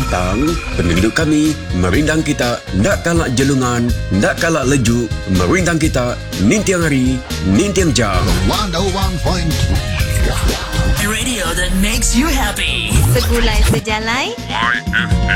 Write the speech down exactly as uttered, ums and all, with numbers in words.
bintang, penduduk kami merindang kita, nak kalak jelungan, nak kalak lejuk, merindang kita, nintiang hari, nintiang jam. one oh one point three Radio that makes you happy. Segulai sejalai Y F M.